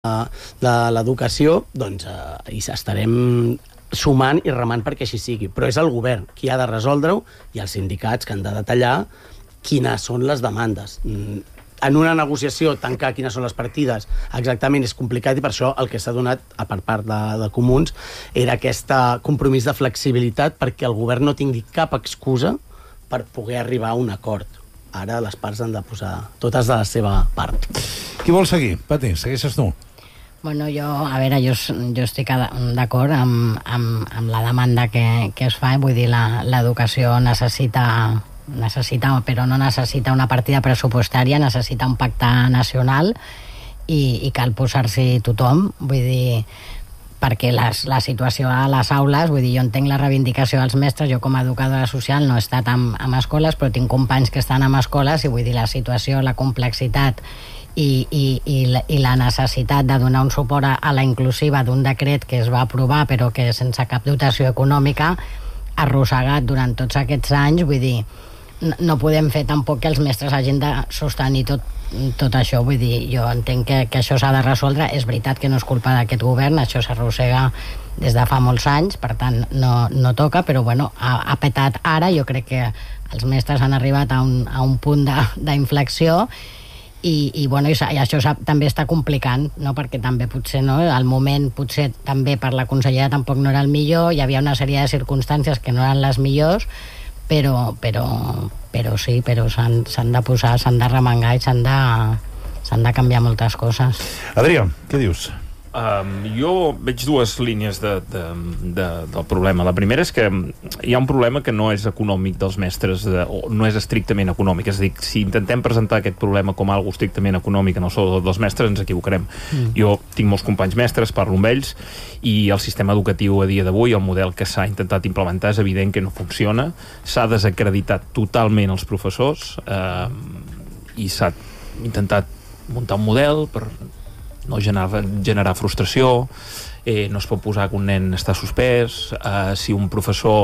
de l'educació, doncs hi estarem sumant i remant perquè així sigui. Però és el govern qui ha de resoldre-ho i els sindicats que han de detallar quines són les demandes. En una negociació, tancar quines són les partides exactament és complicat i per això el que s'ha donat per part de Comuns era aquest compromís de flexibilitat perquè el govern no tingui cap excusa per poder arribar a un acord. Ara les parts han de posar totes de la seva part. Qui vol seguir? Pati, segueixes tu. Bueno, jo estic d'acord amb la demanda que es fa, vull dir, l'educació necessita, però no necessita una partida pressupostària, necessita un pacte nacional i cal posar-s'hi tothom, vull dir, perquè la situació a les aules, vull dir, jo entenc la reivindicació dels mestres, jo com a educadora social no he estat en escoles, però tinc companys que estan en escoles i vull dir, la situació, la complexitat i la necessitat de donar un suport a la inclusiva d'un decret que es va aprovar però que sense cap dotació econòmica arrossegat durant tots aquests anys, vull dir, no podem fer tampoc que els mestres hagin de sostenir tot això, vull dir, jo entenc que això s'ha de resoldre, és veritat que no és culpa d'aquest govern, això s'arrossega des de fa molts anys, per tant no toca, però bueno, ha petat ara, jo crec que els mestres han arribat a un punt d'inflexió i això també està complicant, no? Perquè també potser el moment potser també per la consellera tampoc no era el millor, hi havia una sèrie de circumstàncies que no eren les millors, però s'han de posar, s'han de remengar i s'han de canviar moltes coses. Adrià, què dius? Jo veig dues línies del problema. La primera és que hi ha un problema que no és econòmic dels mestres, o no és estrictament econòmic. És a dir, si intentem presentar aquest problema com algo estrictament econòmic en el sou dels mestres, ens equivocarem. Jo tinc molts companys mestres, parlo amb ells, i el sistema educatiu a dia d'avui, el model que s'ha intentat implementar, és evident que no funciona. S'ha desacreditat totalment els professors i s'ha intentat muntar un model per no generar frustració, no es pot posar que un nen està suspès, si un professor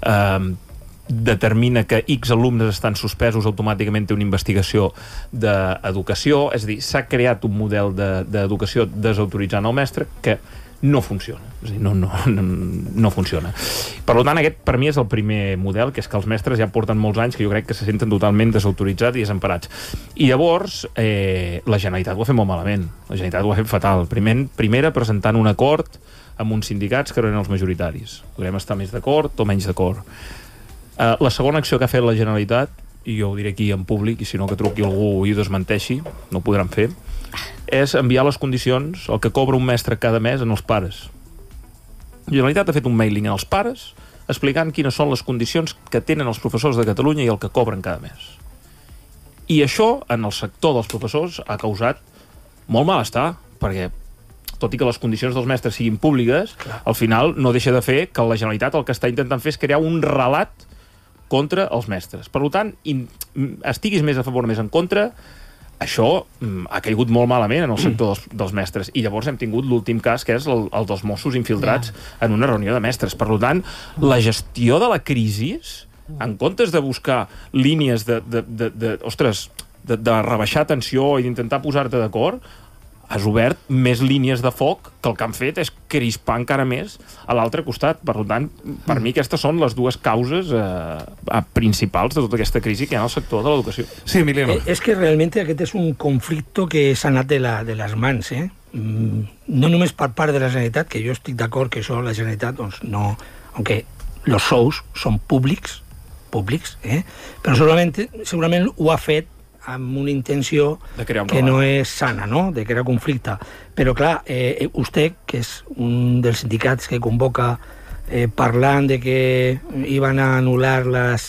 determina que X alumnes estan suspesos, automàticament té una investigació d'educació, és a dir, s'ha creat un model d'educació desautoritzant el mestre que no funciona, és a dir, no funciona. Per tant, aquest per mi és el primer model, que és que els mestres ja porten molts anys que jo crec que se senten totalment desautoritzats i desemparats. I llavors la Generalitat ho ha fet molt malament, la Generalitat ho ha fet fatal. Primera presentant un acord amb uns sindicats que no eren els majoritaris. Podrem estar més d'acord o menys d'acord. La segona acció que ha fet la Generalitat, i jo ho diré aquí en públic, i si no que truqui algú i ho desmenteixi, no ho podran fer, és enviar les condicions, el que cobra un mestre cada mes, en els pares. La Generalitat ha fet un mailing als pares explicant quines són les condicions que tenen els professors de Catalunya i el que cobren cada mes. I això, en el sector dels professors, ha causat molt malestar, perquè tot i que les condicions dels mestres siguin públiques, al final no deixa de fer que la Generalitat el que està intentant fer és crear un relat contra els mestres. Per tant, estiguis més a favor o més en contra, això ha caigut molt malament en el sector dels mestres. I llavors hem tingut l'últim cas, que és el dels Mossos infiltrats en una reunió de mestres. Per tant, la gestió de la crisi, en comptes de buscar línies de rebaixar tensió i d'intentar posar-te d'acord, has obert més línies de foc que el que han fet és crispar encara més a l'altre costat. Per tant, per mi aquestes són les dues causes principals de tota aquesta crisi que hi ha en el sector de l'educació. Sí, Emiliano. Es que realmente aquest és un conflicto que s'ha anat de les mans, no només per part de la Generalitat, que jo estic d'acord que això la Generalitat, doncs no, aunque los sous són públics, però segurament ho ha fet amb una intenció que no és sana, no?, de crear conflicte. Però, clar, vostè, que és un dels sindicats que convoca parlant de que iban a anul·lar les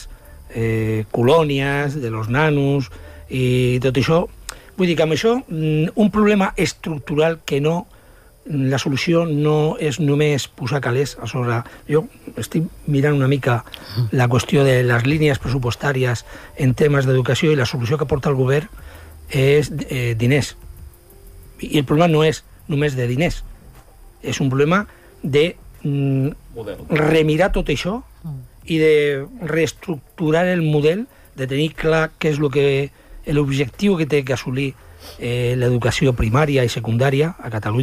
colònies de los nanos i tot això, vull dir que amb això un problema estructural que no, la solució no és només posar calés a sobre. Jo estic mirant una mica la qüestió de les línies pressupostàries en temes d'educació i la solució que porta el govern és diners. I el problema no és només de diners, és un problema de remirar tot això i de reestructurar el model, de tenir clar què és l'objectiu que té que assolir l'educació primària i secundària a Catalunya